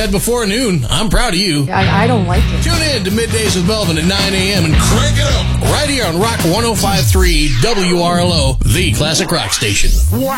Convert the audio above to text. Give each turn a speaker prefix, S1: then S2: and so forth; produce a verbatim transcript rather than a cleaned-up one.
S1: bed before noon. I'm proud of you.
S2: I, I don't like it.
S1: Tune in to Middays with Melvin at nine a.m. and crank it up right here on Rock one oh five point three W R L O, the classic rock station.